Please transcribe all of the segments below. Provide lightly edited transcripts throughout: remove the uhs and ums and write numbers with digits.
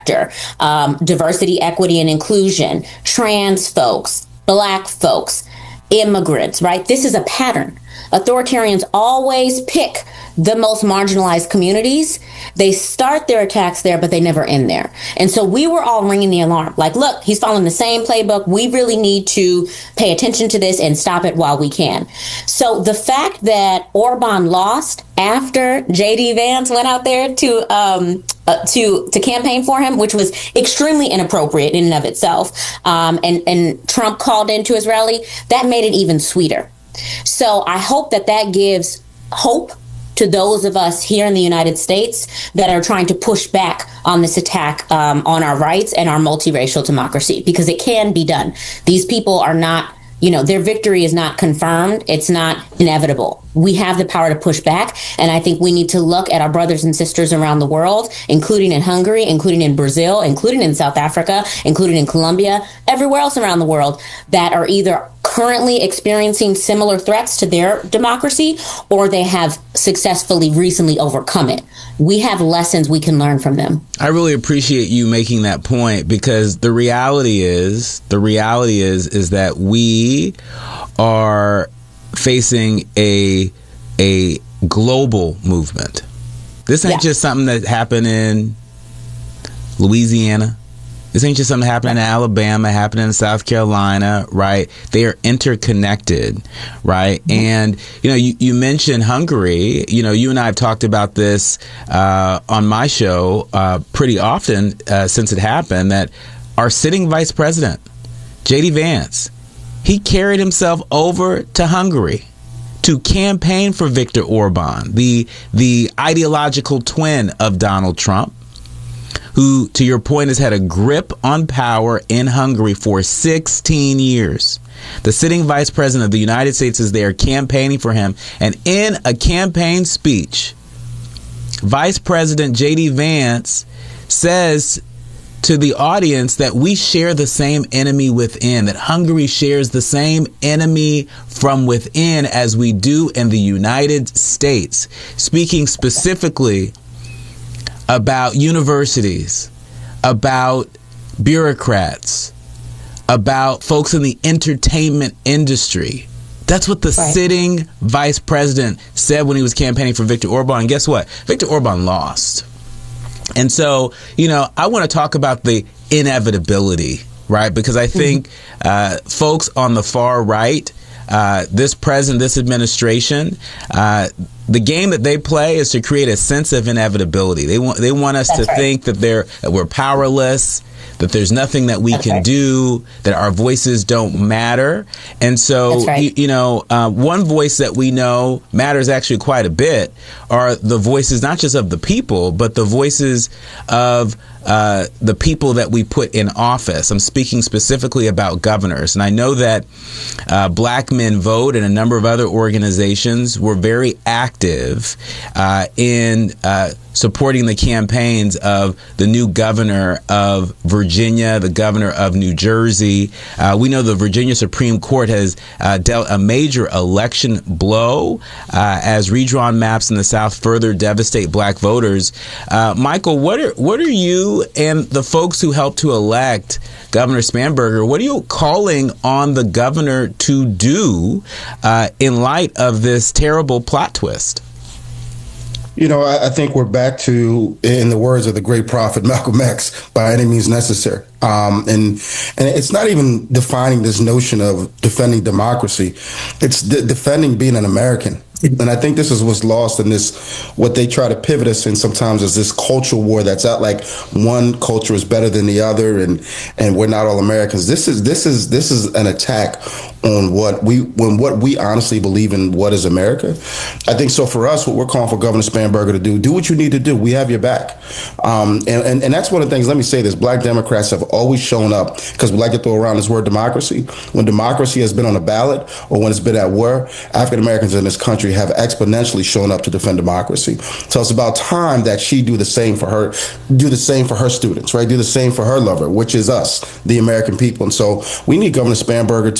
diversity, equity, and inclusion, trans folks, Black folks, immigrants, right? This is a pattern. Authoritarians always pick the most marginalized communities. They start their attacks there, but they never end there. And so we were all ringing the alarm. Like, look, he's following the same playbook. We really need to pay attention to this and stop it while we can. So the fact that Orban lost after J.D. Vance went out there to campaign for him, which was extremely inappropriate in and of itself, and Trump called into his rally, that made it even sweeter. So I hope that gives hope to those of us here in the United States that are trying to push back on this attack on our rights and our multiracial democracy, because it can be done. These people are not, their victory is not confirmed. It's not inevitable. We have the power to push back. And I think we need to look at our brothers and sisters around the world, including in Hungary, including in Brazil, including in South Africa, including in Colombia, everywhere else around the world that are either currently experiencing similar threats to their democracy or they have successfully recently overcome it. We have lessons we can learn from them. I really appreciate you making that point, because the reality is that we are facing a global movement. This ain't just something that happened in Louisiana. This ain't just something happening in Alabama, happening in South Carolina, right? They are interconnected, right? Mm-hmm. And, you mentioned Hungary. You and I have talked about this on my show pretty often since it happened, that our sitting vice president, J.D. Vance, he carried himself over to Hungary to campaign for Viktor Orban, the ideological twin of Donald Trump, who, to your point, has had a grip on power in Hungary for 16 years. The sitting vice president of the United States is there campaigning for him. And in a campaign speech, Vice President J.D. Vance says to the audience that we share the same enemy within, that Hungary shares the same enemy from within as we do in the United States, speaking specifically about universities, about bureaucrats, about folks in the entertainment industry. That's what the sitting vice president said when he was campaigning for Viktor Orban. And guess what? Viktor Orban lost. And so, I want to talk about the inevitability, right? Because I think folks on the far right, this president, this administration, the game that they play is to create a sense of inevitability. They want us to think that we're powerless, that there's nothing that we can do, that our voices don't matter. And so, one voice that we know matters actually quite a bit are the voices, not just of the people, but the voices of the people that we put in office. I'm speaking specifically about governors. And I know that Black Men Vote and a number of other organizations were very active in supporting the campaigns of the new governor of Virginia, the governor of New Jersey. We know the Virginia Supreme Court has dealt a major election blow as redrawn maps in the South further devastate Black voters. Michael, what are you and the folks who helped to elect Governor Spanberger, what are you calling on the governor to do in light of this terrible plot twist? I think we're back to, in the words of the great prophet Malcolm X, by any means necessary. And it's not even defining this notion of defending democracy. It's defending being an American. And I think this is what's lost in this, what they try to pivot us in sometimes is this cultural war that's out like one culture is better than the other and we're not all Americans. This is an attack on what we honestly believe in what is America. I think so for us, what we're calling for Governor Spanberger to do what you need to do. We have your back. And that's one of the things, let me say this, Black Democrats have always shown up because we like to throw around this word democracy. When democracy has been on the ballot or when it's been at war, African Americans in this country have exponentially shown up to defend democracy. So it's about time that she do the same for her students, right? Do the same for her lover, which is us, the American people. And so we need Governor Spanberger to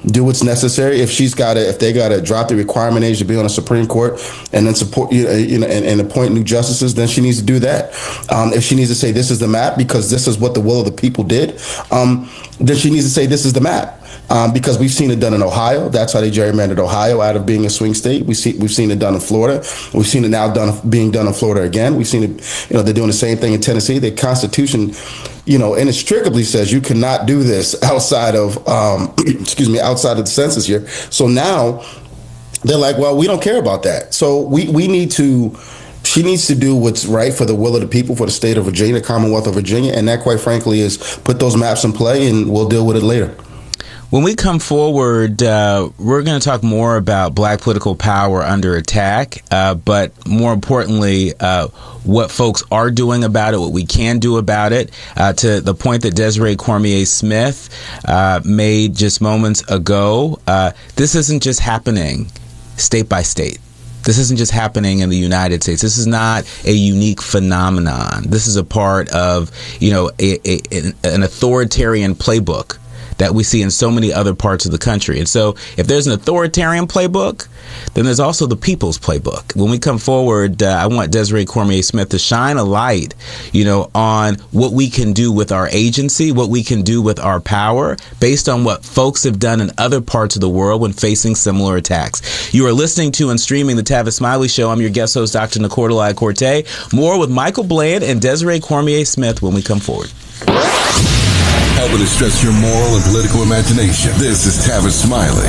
do what's necessary. If they gotta drop the requirement age to be on the Supreme Court and then support and appoint new justices, then she needs to do that. If she needs to say this is the map because this is what the will of the people did, then she needs to say this is the map. Because we've seen it done in Ohio. That's how they gerrymandered Ohio out of being a swing state. We've seen it done in Florida. We've seen it now being done in Florida again. We've seen it, they're doing the same thing in Tennessee. The Constitution, inextricably says you cannot do this outside of, outside of the census here. So now they're like, well, we don't care about that. So she needs to do what's right for the will of the people, for the state of Virginia, the Commonwealth of Virginia. And that, quite frankly, is put those maps in play, and we'll deal with it later. When we come forward, we're going to talk more about Black political power under attack, but more importantly, what folks are doing about it, what we can do about it, to the point that Desiree Cormier-Smith made just moments ago. This isn't just happening state by state. This isn't just happening in the United States. This is not a unique phenomenon. This is a part of, an authoritarian playbook that we see in so many other parts of the country. And so if there's an authoritarian playbook, then there's also the people's playbook. When we come forward, I want Desiree Cormier-Smith to shine a light, on what we can do with our agency, what we can do with our power, based on what folks have done in other parts of the world when facing similar attacks. You are listening to and streaming The Tavis Smiley Show. I'm your guest host, Dr. Nicordelai Corte. More with Michael Bland and Desiree Cormier-Smith when we come forward. Helping to stretch your moral and political imagination. This is Tavis Smiley.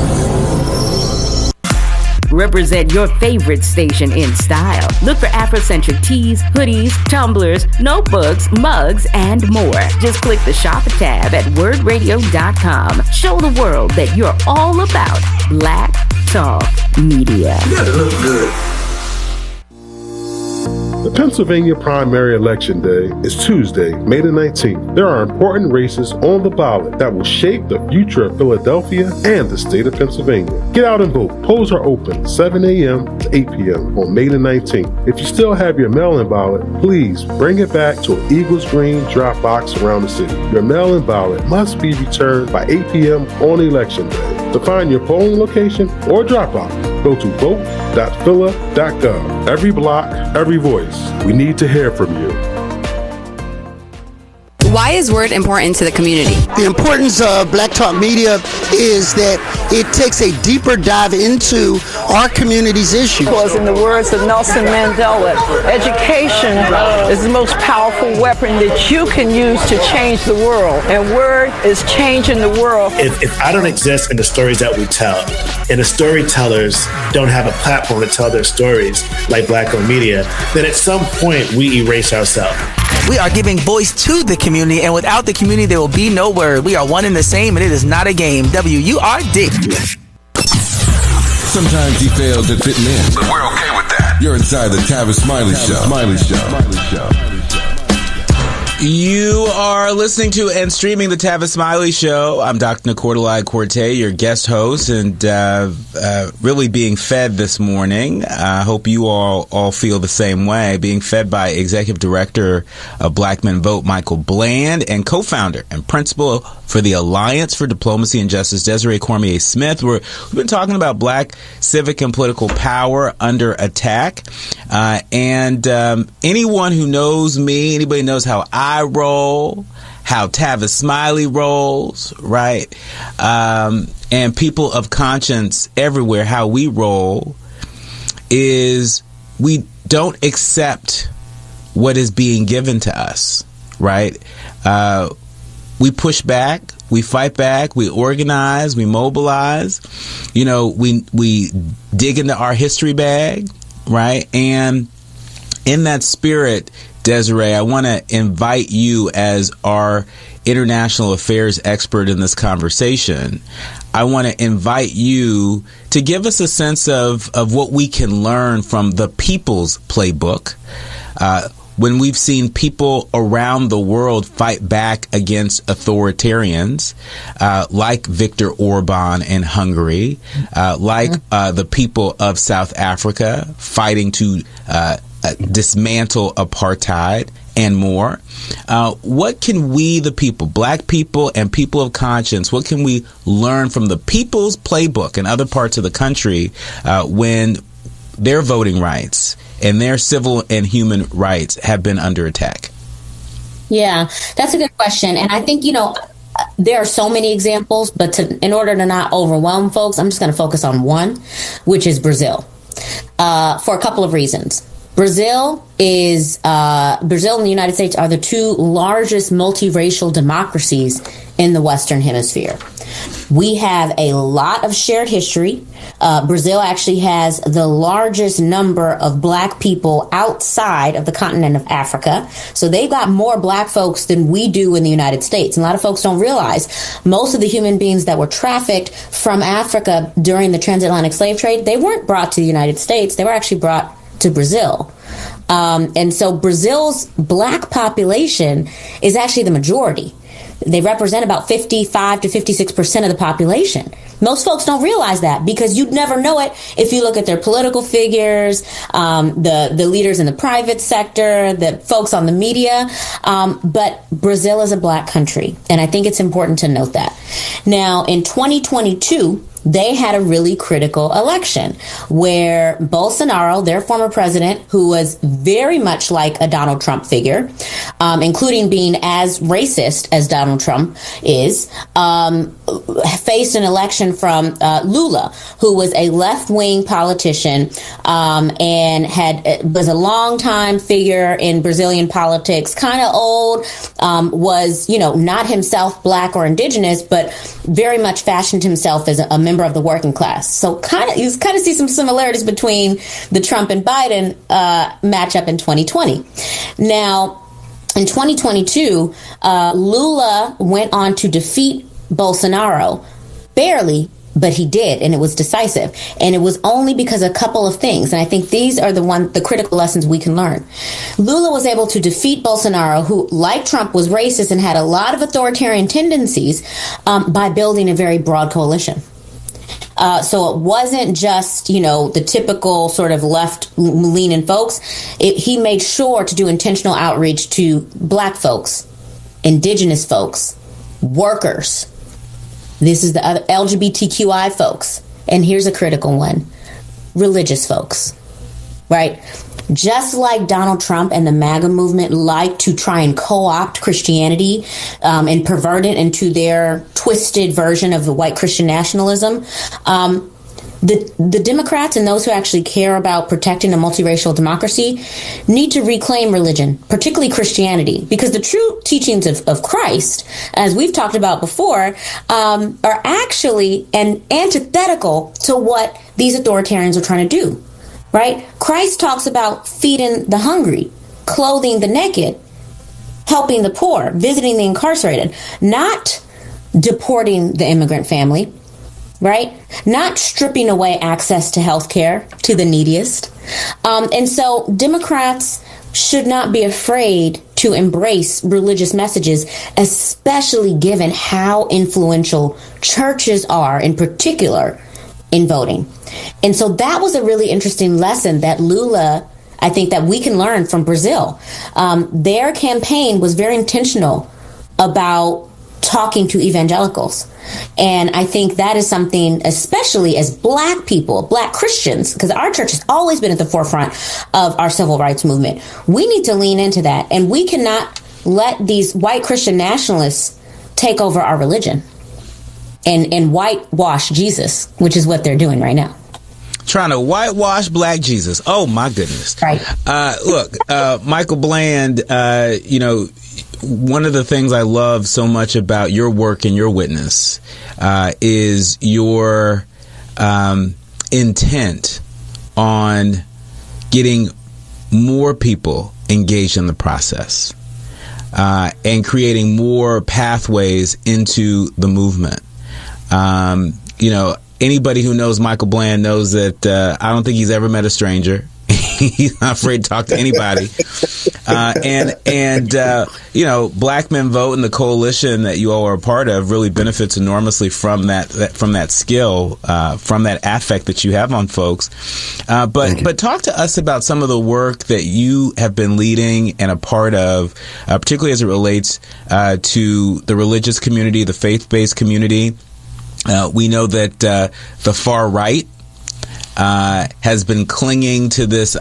Represent your favorite station in style. Look for Afrocentric tees, hoodies, tumblers, notebooks, mugs, and more. Just click the shop tab at wordradio.com. Show the world that you're all about Black Talk Media. You gotta look good. The Pennsylvania primary election day is Tuesday, May the 19th. There are important races on the ballot that will shape the future of Philadelphia and the state of Pennsylvania. Get out and vote. Polls are open 7 a.m. to 8 p.m. on May the 19th. If you still have your mail-in ballot, please bring it back to an Eagles Green drop box around the city. Your mail-in ballot must be returned by 8 p.m. on election day. To find your polling location or drop box, go to vote.phila.gov. Every block, every voice. We need to hear from you. Why is Word important to the community? The importance of Black Talk Media is that it takes a deeper dive into our community's issues. Because in the words of Nelson Mandela, education is the most powerful weapon that you can use to change the world. And Word is changing the world. If I don't exist in the stories that we tell, and the storytellers don't have a platform to tell their stories like Black-owned media, then at some point we erase ourselves. We are giving voice to the community, and without the community, there will be no Word. We are one and the same, and it is not a game. WURD. Sometimes he fails at fitting in, but we're okay with that. You're inside the Tavis Smiley Show. You are listening to and streaming the Tavis Smiley Show. I'm Dr. Nicordelai Corte, your guest host, and really being fed this morning. I hope you all feel the same way. Being fed by Executive Director of Black Men Vote, Michael Bland, and co-founder and principal for the Alliance for Diplomacy and Justice, Desiree Cormier-Smith. We've been talking about Black civic and political power under attack. And anyone who knows me, anybody knows how I roll, how Tavis Smiley rolls, right? And people of conscience everywhere, how we roll is we don't accept what is being given to us, right? We push back, we fight back, we organize, we mobilize, we dig into our history bag, right? And in that spirit, Desiree, I want to invite you as our international affairs expert in this conversation. I want to invite you to give us a sense of what we can learn from the people's playbook. When we've seen people around the world fight back against authoritarians, like Viktor Orban in Hungary, like the people of South Africa fighting to dismantle apartheid and more. What can we, the people, black people and people of conscience, what can we learn from the People's Playbook in other parts of the country when their voting rights and their civil and human rights have been under attack? Yeah, that's a good question. And I think, there are so many examples, but in order to not overwhelm folks, I'm just going to focus on one, which is Brazil, for a couple of reasons. Brazil and the United States are the two largest multiracial democracies in the Western Hemisphere. We have a lot of shared history. Brazil actually has the largest number of black people outside of the continent of Africa. So they've got more black folks than we do in the United States. And a lot of folks don't realize most of the human beings that were trafficked from Africa during the transatlantic slave trade, they weren't brought to the United States. They were actually brought to Brazil. And so Brazil's black population is actually the majority. They represent about 55 to 56% of the population. Most folks don't realize that because you'd never know it if you look at their political figures, the leaders in the private sector, the folks on the media. But Brazil is a black country, and I think it's important to note that. Now, in 2022, they had a really critical election where Bolsonaro, their former president, who was very much like a Donald Trump figure, including being as racist as Donald Trump is, faced an election from Lula, who was a left-wing politician and was a long-time figure in Brazilian politics, kind of old, was, not himself black or indigenous, but very much fashioned himself as a member of the working class. So you kind of see some similarities between the Trump and Biden matchup in 2020. Now, in 2022, Lula went on to defeat Bolsonaro, barely, but he did, and it was decisive. And it was only because of a couple of things, and I think these are the critical lessons we can learn. Lula was able to defeat Bolsonaro, who, like Trump, was racist and had a lot of authoritarian tendencies, by building a very broad coalition. So it wasn't just, the typical sort of left-leaning folks. He made sure to do intentional outreach to black folks, indigenous folks, workers. This is the other LGBTQI folks. And here's a critical one. Religious folks, right? Just like Donald Trump and the MAGA movement like to try and co-opt Christianity and pervert it into their twisted version of the white Christian nationalism, the Democrats and those who actually care about protecting a multiracial democracy need to reclaim religion, particularly Christianity, because the true teachings of Christ, as we've talked about before, are actually antithetical to what these authoritarians are trying to do. Right? Christ talks about feeding the hungry, clothing the naked, helping the poor, visiting the incarcerated, not deporting the immigrant family, right? Not stripping away access to health care to the neediest. And so Democrats should not be afraid to embrace religious messages, especially given how influential churches are, in particular, in voting. And so that was a really interesting lesson that Lula, I think, that we can learn from Brazil. Their campaign was very intentional about talking to evangelicals. And I think that is something, especially as black people, black Christians, because our church has always been at the forefront of our civil rights movement. We need to lean into that. And we cannot let these white Christian nationalists take over our religion and whitewash Jesus, which is what they're doing right now. Trying to whitewash black Jesus. Oh, my goodness. Right. Look, Michael Bland, one of the things I love so much about your work and your witness is your intent on getting more people engaged in the process and creating more pathways into the movement. Anybody who knows Michael Bland knows that I don't think he's ever met a stranger. He's not afraid to talk to anybody. You know, Black Men Vote and the coalition that you all are a part of really benefits enormously from that skill, from that affect that you have on folks. But talk to us about some of the work that you have been leading and a part of, particularly as it relates to the religious community, the faith-based community. We know that the far right has been clinging to this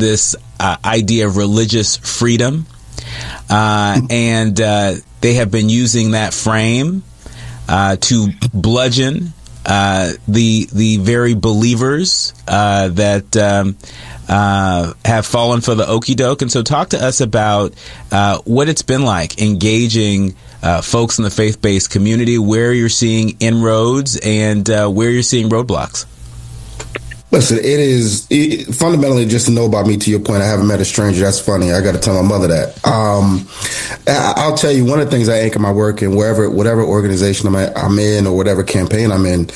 idea of religious freedom, and they have been using that frame to bludgeon the very believers that have fallen for the okie doke. And so talk to us about what it's been like engaging folks in the faith-based community, where you're seeing inroads and where you're seeing roadblocks. Listen, it fundamentally, just to know about me, to your point, I haven't met a stranger. That's funny. I got to tell my mother that. I'll tell you, one of the things I anchor my work in, whatever organization I'm in or whatever campaign I'm in,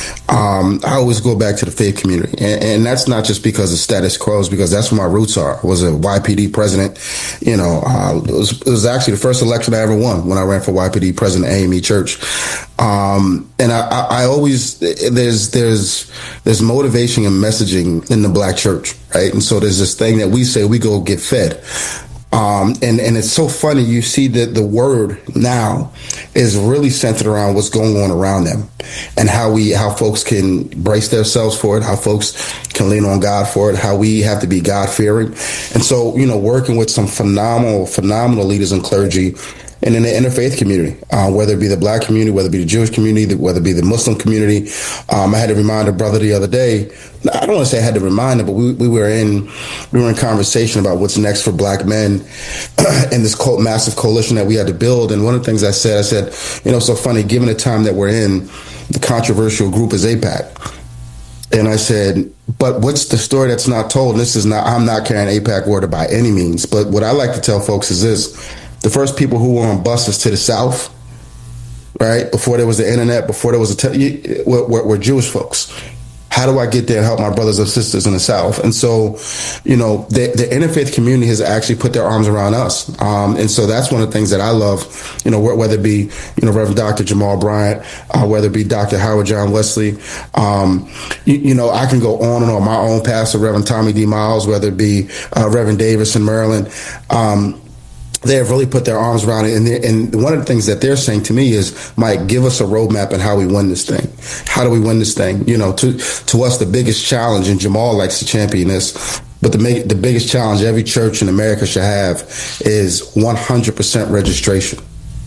I always go back to the faith community. And that's not just because of status quo, it's because that's where my roots are. I was a YPD president. You know, it was actually the first election I ever won when I ran for YPD president at AME Church. And I always, there's motivation and messaging in the Black church, right? And so there's this thing that we say, we go get fed. And it's so funny. You see that the word now is really centered around what's going on around them and how folks can brace themselves for it, how folks can lean on God for it, how we have to be God-fearing. And so, you know, working with some phenomenal leaders in clergy and in the interfaith community, whether it be the Black community, whether it be the Jewish community, whether it be the Muslim community. I had to remind a brother the other day. I don't want to say I had to remind him, but we were in conversation about what's next for Black men and this massive coalition that we had to build. And one of the things I said, you know, so funny, given the time that we're in, the controversial group is AIPAC. And I said, but what's the story that's not told? And I'm not carrying AIPAC water by any means. But what I like to tell folks is this. The first people who were on buses to the South, right, before there was the internet, before there was were Jewish folks. How do I get there and help my brothers and sisters in the South? And so, you know, the interfaith community has actually put their arms around us. And so that's one of the things that I love, you know, whether it be, you know, Reverend Dr. Jamal Bryant, whether it be Dr. Howard John Wesley. You know, I can go on and on. My own pastor, Reverend Tommy D. Miles, whether it be Reverend Davis in Maryland. They have really put their arms around it. And one of the things that they're saying to me is, Mike, give us a roadmap on how we win this thing. How do we win this thing? You know, to us, the biggest challenge, and Jamal likes to champion this, but the biggest challenge every church in America should have is 100% registration.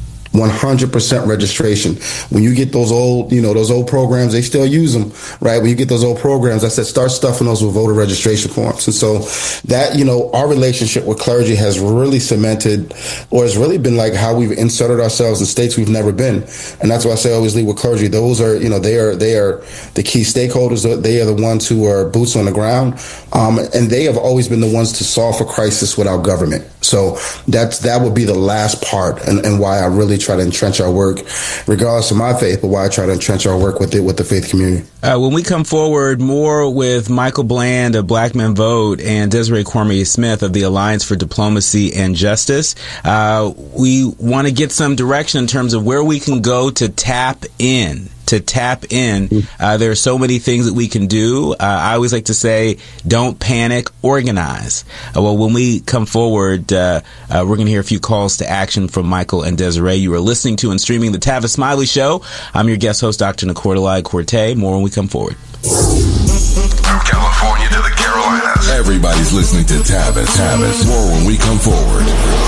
100% registration. When you get those old programs, they still use them, right? When you get those old programs, I said, start stuffing those with voter registration forms. And so that, you know, our relationship with clergy has really cemented, or has really been like how we've inserted ourselves in states we've never been. And that's why I say I always lead with clergy. Those are, you know, they are the key stakeholders. They are the ones who are boots on the ground. And they have always been the ones to solve a crisis without government. So that would be the last part and why I really try to entrench our work, regardless of my faith, but why I try to entrench our work with the faith community. When we come forward more with Michael Bland of Black Men Vote and Desiree Cormier-Smith of the Alliance for Diplomacy and Justice, we want to get some direction in terms of where we can go to tap in. There are so many things that we can do. I always like to say, don't panic, organize. Well, when we come forward, we're going to hear a few calls to action from Michael and Desiree. You are listening to and streaming The Tavis Smiley Show. I'm your guest host, Dr. Nicordelai Corte. More when we come forward. California to the Carolinas. Everybody's listening to Tavis. More when we come forward.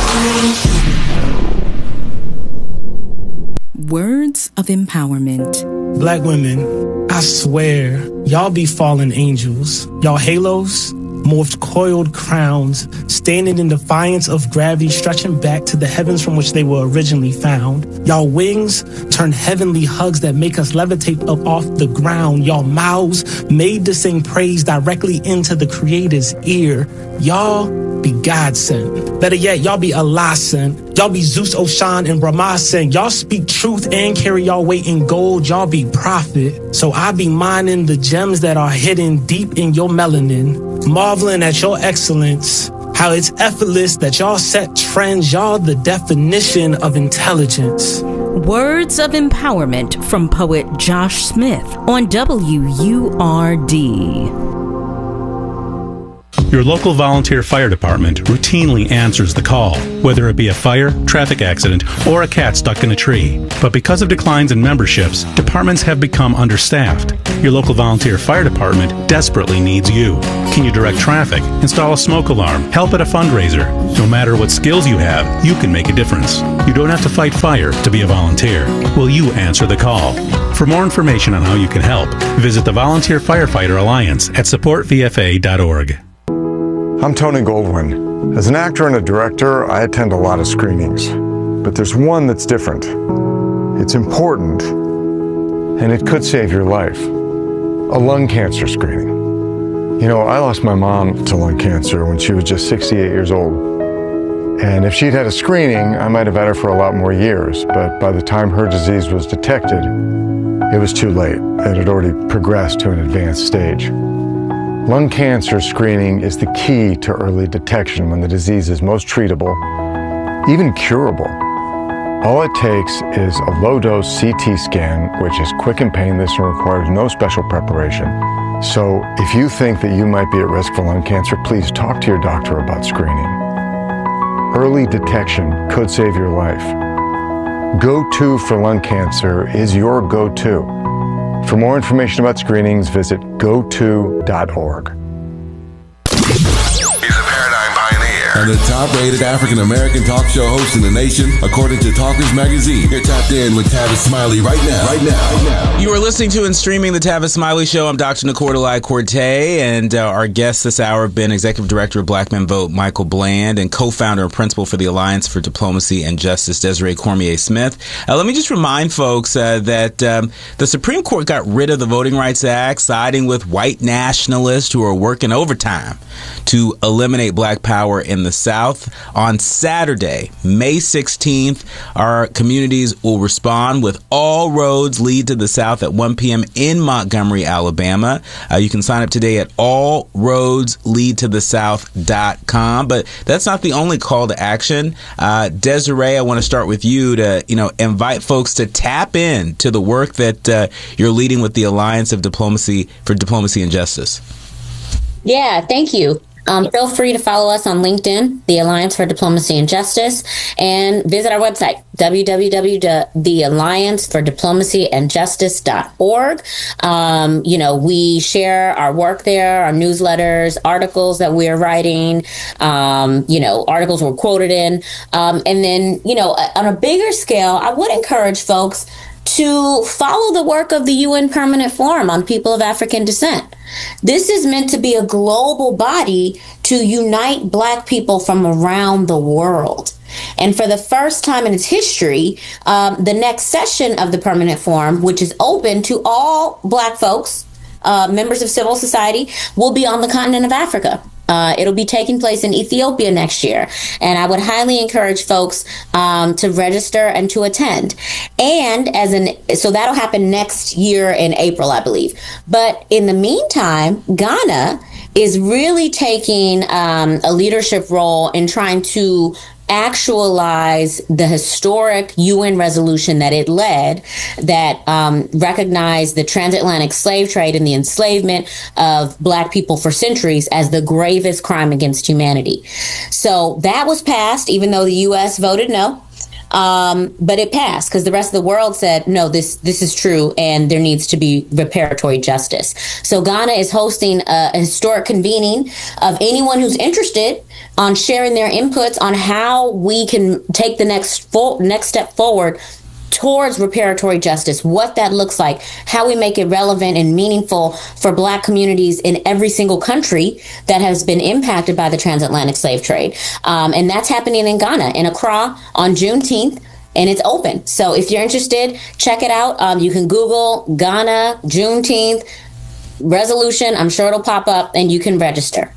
Words of empowerment. Black women, I swear, y'all be fallen angels. Y'all halos, morphed coiled crowns, standing in defiance of gravity, stretching back to the heavens from which they were originally found. Y'all wings turn heavenly hugs that make us levitate up off the ground. Y'all mouths made to sing praise directly into the Creator's ear. Y'all be God sent. Better yet, y'all be Allah sent. Y'all be Zeus, Oshan, and Brahma sent. Y'all speak truth and carry y'all weight in gold. Y'all be prophet. So I be mining the gems that are hidden deep in your melanin. marveling at your excellence, how it's effortless that y'all set trends, y'all the definition of intelligence. Words of empowerment from poet Josh Smith on WURD. Your local volunteer fire department routinely answers the call, whether it be a fire, traffic accident, or a cat stuck in a tree. But because of declines in memberships, departments have become understaffed. Your local volunteer fire department desperately needs you. Can you direct traffic, install a smoke alarm, help at a fundraiser? No matter what skills you have, you can make a difference. You don't have to fight fire to be a volunteer. Will you answer the call? For more information on how you can help, visit the Volunteer Firefighter Alliance at supportvfa.org. I'm Tony Goldwyn. As an actor and a director, I attend a lot of screenings. But there's one that's different. It's important, and it could save your life. A lung cancer screening. You know, I lost my mom to lung cancer when she was just 68 years old. And if she'd had a screening, I might have had her for a lot more years. But by the time her disease was detected, it was too late. It had already progressed to an advanced stage. Lung cancer screening is the key to early detection when the disease is most treatable, even curable. All it takes is a low-dose CT scan, which is quick and painless and requires no special preparation. So if you think that you might be at risk for lung cancer, please talk to your doctor about screening. Early detection could save your life. Go-To for lung cancer is your go-to. For more information about screenings, visit goto.org. And the top-rated African-American talk show host in the nation, according to Talkers Magazine. You're tapped in with Tavis Smiley right now. You are listening to and streaming the Tavis Smiley Show. I'm Dr. Nicordelai Cortez, and our guests this hour have been Executive Director of Black Men Vote, Michael Bland, and co-founder and principal for the Alliance for Diplomacy and Justice, Desiree Cormier-Smith. Let me just remind folks that the Supreme Court got rid of the Voting Rights Act, siding with white nationalists who are working overtime to eliminate black power in the South. On Saturday, May 16th, our communities will respond with All Roads Lead to the South at 1 p.m. in Montgomery, Alabama. You can sign up today at allroadsleadtothesouth.com. But that's not the only call to action. Desiree, I want to start with you to invite folks to tap in to the work that you're leading with the Alliance of Diplomacy for Diplomacy and Justice. Yeah, thank you. Feel free to follow us on LinkedIn, the Alliance for Diplomacy and Justice, and visit our website, www.theallianceforDiplomacyandjustice.org. We share our work there, our newsletters, articles that we're writing, articles we're quoted in. And then, on a bigger scale, I would encourage folks to follow the work of the UN Permanent Forum on People of African Descent. This is meant to be a global body to unite Black people from around the world. And for the first time in its history, the next session of the Permanent Forum, which is open to all Black folks, members of civil society, will be on the continent of Africa. It'll be taking place in Ethiopia next year. And I would highly encourage folks to register and to attend. And so that'll happen next year in April, I believe. But in the meantime, Ghana is really taking a leadership role in trying to actualize the historic UN resolution that it led that recognized the transatlantic slave trade and the enslavement of Black people for centuries as the gravest crime against humanity. So that was passed, even though the U.S. voted no. But it passed because the rest of the world said, no, this is true and there needs to be reparatory justice. So Ghana is hosting a historic convening of anyone who's interested on sharing their inputs on how we can take the next step forward towards reparatory justice, what that looks like, how we make it relevant and meaningful for Black communities in every single country that has been impacted by the transatlantic slave trade. And that's happening in Ghana, in Accra, on Juneteenth, and it's open. So if you're interested, check it out. You can Google Ghana Juneteenth resolution. I'm sure it'll pop up and you can register.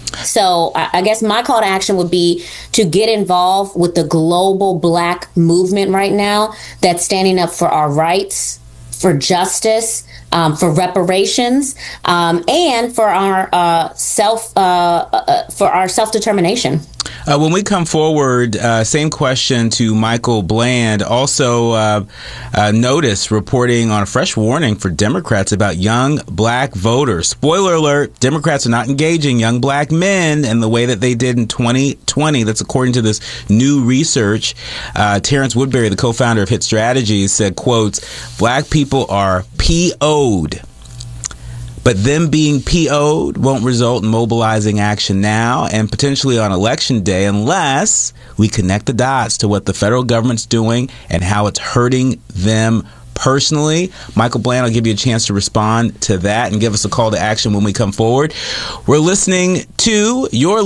So I guess my call to action would be to get involved with the global Black movement right now that's standing up for our rights, for justice, for reparations, and for our self-determination. When we come forward, same question to Michael Bland. Also, notice reporting on a fresh warning for Democrats about young black voters. Spoiler alert, Democrats are not engaging young black men in the way that they did in 2020. That's according to this new research. Terrence Woodbury, the co-founder of Hit Strategies, said, quotes, "Black people are PO'd. But them being PO'd won't result in mobilizing action now and potentially on election day unless we connect the dots to what the federal government's doing and how it's hurting them personally." Michael Bland, I'll give you a chance to respond to that and give us a call to action when we come forward. You're listening to,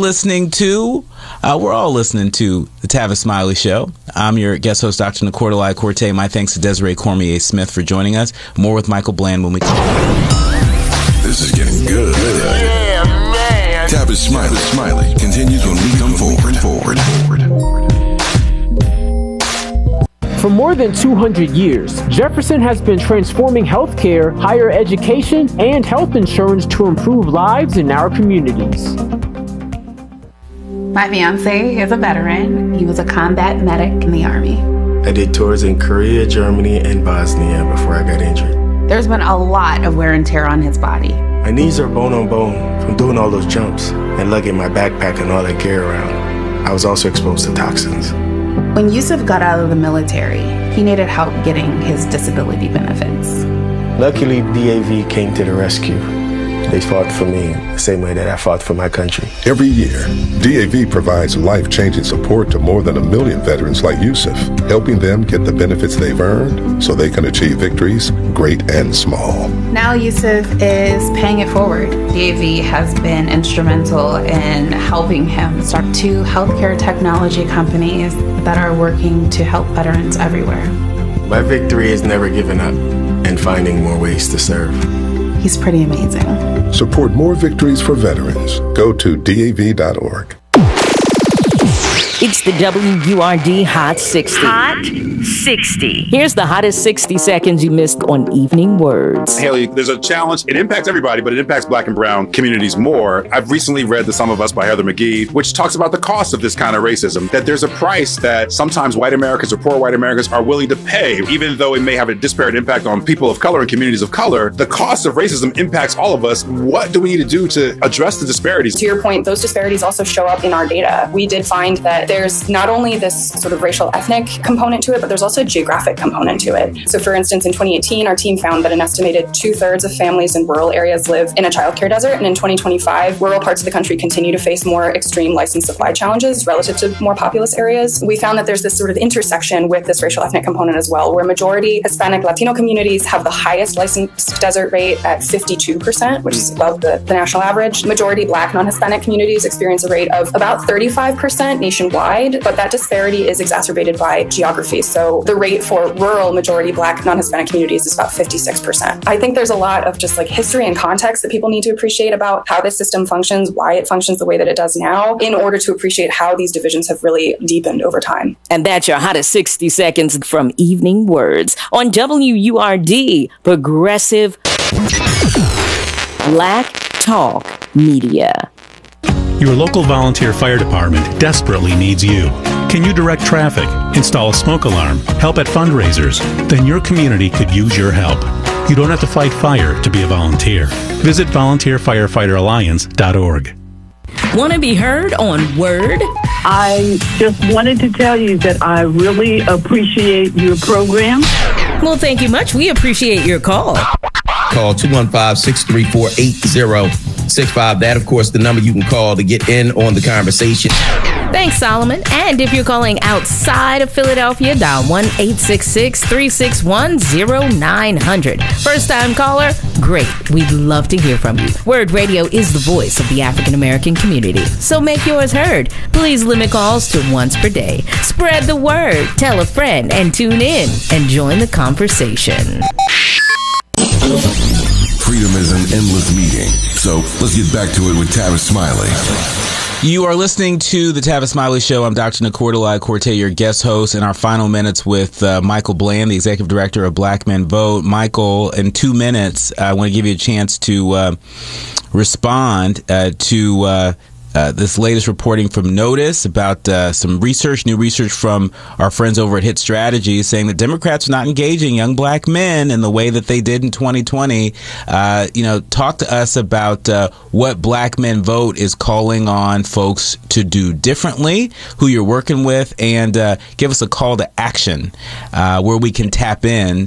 we're all listening to the Tavis Smiley Show. I'm your guest host, Dr. Nicordelai Corte. My thanks to Desiree Cormier-Smith for joining us. More with Michael Bland when we come forward. This is getting good. Yeah, man. Tavis Smiley continues when we come forward. For more than 200 years, Jefferson has been transforming healthcare, higher education, and health insurance to improve lives in our communities. My fiance is a veteran. He was a combat medic in the Army. I did tours in Korea, Germany, and Bosnia before I got injured. There's been a lot of wear and tear on his body. My knees are bone on bone from doing all those jumps and lugging my backpack and all that gear around. I was also exposed to toxins. When Yusuf got out of the military, he needed help getting his disability benefits. Luckily, DAV came to the rescue. They fought for me the same way that I fought for my country. Every year, DAV provides life-changing support to more than 1 million veterans like Yusuf, helping them get the benefits they've earned so they can achieve victories, great and small. Now Yusuf is paying it forward. DAV has been instrumental in helping him start 2 healthcare technology companies that are working to help veterans everywhere. My victory is never giving up and finding more ways to serve. He's pretty amazing. Support more victories for veterans. Go to DAV.org. It's the WURD Hot 60. Hot 60. Here's the hottest 60 seconds you missed on Evening Words. Haley, there's a challenge. It impacts everybody, but it impacts Black and brown communities more. I've recently read The Sum of Us by Heather McGhee, which talks about the cost of this kind of racism, that there's a price that sometimes white Americans or poor white Americans are willing to pay, even though it may have a disparate impact on people of color and communities of color. The cost of racism impacts all of us. What do we need to do to address the disparities? To your point, those disparities also show up in our data. We did find that there's not only this sort of racial ethnic component to it, but there's also a geographic component to it. So for instance, in 2018, our team found that an estimated 2/3 of families in rural areas live in a childcare desert. And in 2025, rural parts of the country continue to face more extreme license supply challenges relative to more populous areas. We found that there's this sort of intersection with this racial ethnic component as well, where majority Hispanic Latino communities have the highest licensed desert rate at 52%, which is above the national average. Majority Black non-Hispanic communities experience a rate of about 35% nationwide, but that disparity is exacerbated by geography. So the rate for rural majority Black non-Hispanic communities is about 56%. I think there's a lot of just like history and context that people need to appreciate about how this system functions, why it functions the way that it does now, in order to appreciate how these divisions have really deepened over time. And that's your hottest 60 seconds from Evening Words on WURD, Progressive Black Talk Media. Your local volunteer fire department desperately needs you. Can you direct traffic, install a smoke alarm, help at fundraisers? Then your community could use your help. You don't have to fight fire to be a volunteer. Visit volunteerfirefighteralliance.org. Want to be heard on Word? I just wanted to tell you that I really appreciate your program. Well, thank you much. We appreciate your call. Call 215-634-8065. That, of course, the number you can call to get in on the conversation. Thanks, Solomon. And if you're calling outside of Philadelphia, dial 1-866-361-0900. First-time caller? Great. We'd love to hear from you. Word Radio is the voice of the African American community. So make yours heard. Please limit calls to once per day. Spread the word. Tell a friend and tune in and join the conversation. Freedom is an endless meeting. So let's get back to it with Tavis Smiley. You are listening to the Tavis Smiley Show. I'm Dr. Nkoudalai Corte, your guest host, in our final minutes with Michael Bland, the executive director of Black Men Vote. Michael, in 2 minutes, I want to give you a chance to respond to this latest reporting from Notice about some new research from our friends over at Hit Strategies saying that Democrats are not engaging young black men in the way that they did in 2020. Talk to us about what Black Men Vote is calling on folks to do differently, who you're working with, and give us a call to action where we can tap in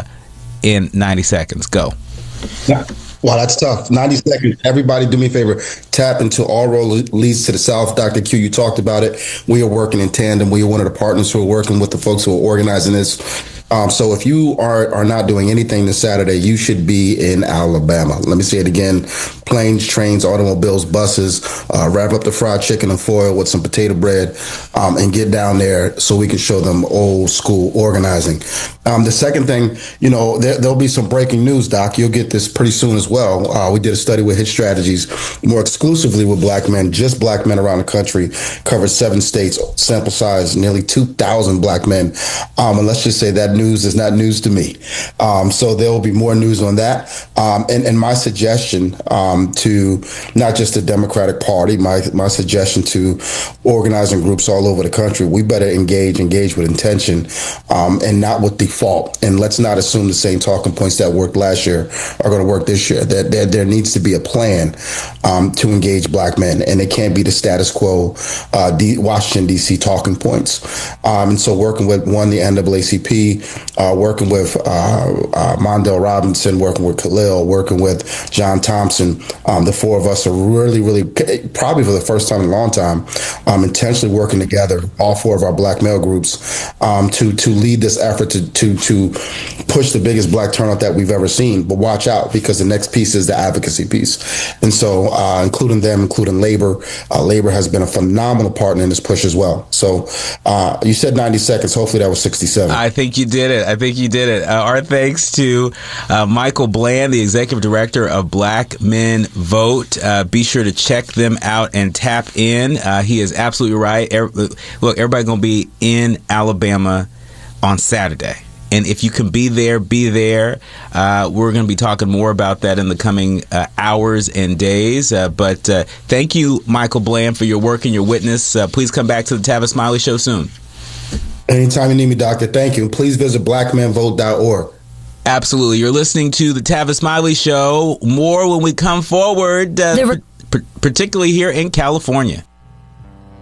90 seconds. Go. Yeah. Wow, that's tough. 90 seconds. Everybody do me a favor. Tap into All Road Leads to the South. Dr. Q, you talked about it. We are working in tandem. We are one of the partners who are working with the folks who are organizing this. So if you are not doing anything this Saturday, you should be in Alabama. Let me say it again. Planes, trains, automobiles, buses, wrap up the fried chicken and foil with some potato bread, and get down there so we can show them old school organizing. The second thing, there'll be some breaking news, Doc. You'll get this pretty soon as well. We did a study with Hit Strategies, more exclusively with black men, just black men around the country, covered 7 states, sample size, nearly 2,000 black men. And let's just say that news is not news to me. So there will be more news on that. And my suggestion to not just the Democratic Party, my suggestion to organizing groups all over the country, we better engage with intention, and not with default. And let's not assume the same talking points that worked last year are going to work this year. There needs to be a plan to engage black men, and it can't be the status quo Washington, D.C. talking points. And so working with the NAACP, working with Mondale Robinson, working with Khalil, working with John Thompson, the 4 of us are really, probably for the first time in a long time, intentionally working together, all 4 of our black male groups, to lead this effort to push the biggest black turnout that we've ever seen. But watch out, because the next piece is the advocacy piece. And so including Labor, Labor has been a phenomenal partner in this push as well. So you said 90 seconds. Hopefully that was 67. I think you did it. Our thanks to Michael Bland, the executive director of Black Men Vote. Be sure to check them out and tap in. He is absolutely right. Look, everybody going to be in Alabama on Saturday. And if you can be there, be there. We're going to be talking more about that in the coming hours and days. But thank you, Michael Bland, for your work and your witness. Please come back to the Tavis Smiley Show soon. Anytime you need me, Doctor. Thank you. Please visit blackmenvote.org. Absolutely. You're listening to the Tavis Smiley Show. More when we come forward, particularly here in California.